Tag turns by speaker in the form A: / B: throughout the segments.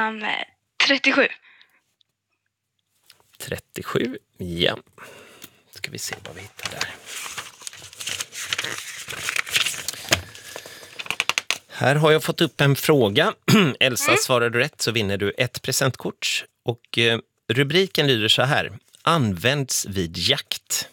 A: sidan 37.
B: 37, ja. Ska vi se vad vi hittar där. Här har jag fått upp en fråga. Elsa, svarar du rätt så vinner du ett presentkort. Och rubriken lyder så här. Används vid jakt.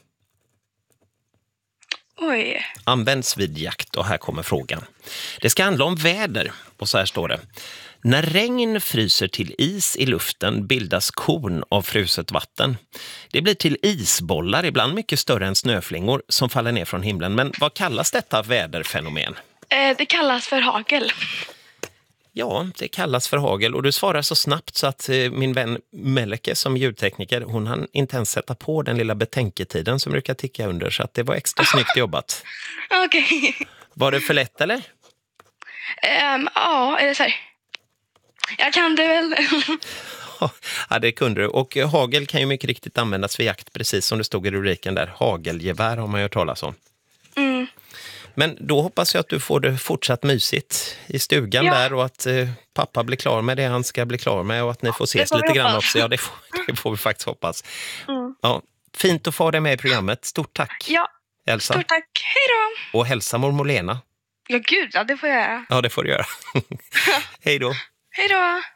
A: Oj.
B: Används vid jakt, och här kommer frågan. Det ska handla om väder, och så här står det. När regn fryser till is i luften bildas korn av fruset vatten. Det blir till isbollar, ibland mycket större än snöflingor, som faller ner från himlen. Men vad kallas detta väderfenomen?
A: Det kallas för hagel.
B: Ja, det kallas för hagel, och du svarar så snabbt så att min vän Melke som ljudtekniker, hon hann inte ens sätta på den lilla betänketiden som brukar ticka under, så att det var extra snyggt jobbat.
A: Okej.
B: Var det för lätt eller?
A: Ja, är det så här? Jag kan det väl.
B: Ja, det kunde du. Och hagel kan ju mycket riktigt användas för jakt, precis som det stod i rubriken där. Hagelgevär har man ju hört talas om.
A: Mm.
B: Men då hoppas jag att du får det fortsatt mysigt i stugan där, och att pappa blir klar med det han ska bli klar med, och att ni får ses lite grann också. Ja, det får vi faktiskt hoppas.
A: Mm.
B: Ja, fint att få dig med i programmet. Stort tack,
A: Ja,
B: Elsa.
A: stort tack. Hej då.
B: Och hälsa mormor Lena.
A: Ja, gud, ja, det får jag göra.
B: Ja, det får du göra. Hej då.
A: Hej då.